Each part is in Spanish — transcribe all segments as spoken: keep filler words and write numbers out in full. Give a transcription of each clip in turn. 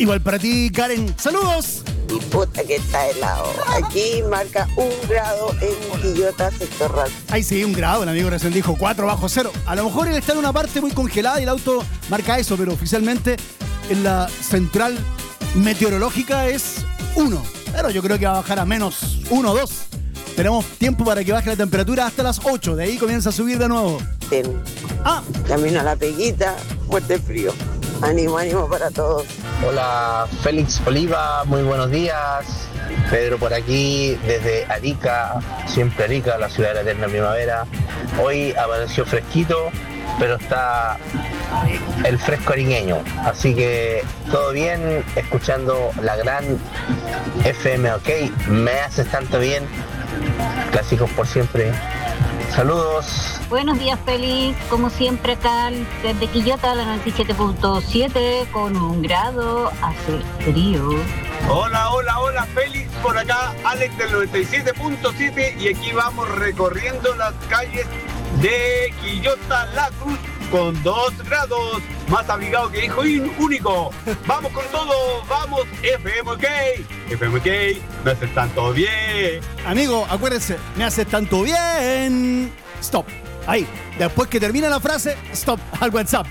Igual para ti, Karen. ¡Saludos! Y puta que está helado. Aquí marca un grado en Quillota, sector Ral. Ahí sí, un grado. El amigo recién dijo cuatro bajo cero. A lo mejor él está en una parte muy congelada y el auto marca eso, pero oficialmente en la central meteorológica es uno. Pero yo creo que va a bajar a menos uno o dos. Tenemos tiempo para que baje la temperatura hasta las ocho. De ahí comienza a subir de nuevo. Ten. Ah, Camino a la peguita, fuerte frío. Ánimo, ánimo para todos. Hola, Félix Oliva, muy buenos días. Pedro por aquí, desde Arica, siempre Arica, la ciudad de la eterna primavera. Hoy amaneció fresquito, pero está el fresco ariñeño. Así que todo bien, escuchando la gran F M OK. Me haces tanto bien. Clásicos por siempre. Saludos. Buenos días, Félix. Como siempre acá desde Quillota, la noventa y siete punto siete, con un grado, hace frío. Hola, hola, hola, Félix. Por acá, Alex del noventa y siete punto siete. Y aquí vamos recorriendo las calles de Quillota, La Cruz, con dos grados. Más abrigado que hijo único. Vamos con todo. Vamos, F M OK. F M OK, me haces tanto bien. amigo, acuérdense, me haces tanto bien. Stop. Ahí. Después que termina la frase, stop al WhatsApp.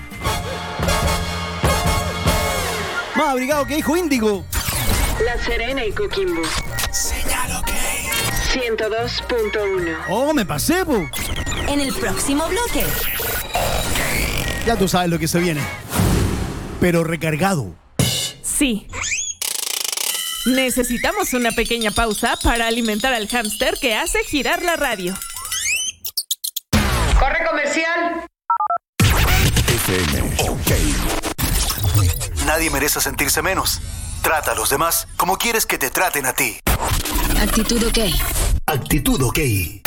Más abrigado que hijo índigo. La Serena y Coquimbo. Señal OK. ciento dos punto uno. Oh, me pasé, po. En el próximo bloque. Ya tú sabes lo que se viene. Pero recargado. Sí. Necesitamos una pequeña pausa para alimentar al hámster que hace girar la radio. ¡Corre comercial! F M OK. Nadie merece sentirse menos. Trata a los demás como quieres que te traten a ti. Actitud OK. Actitud OK.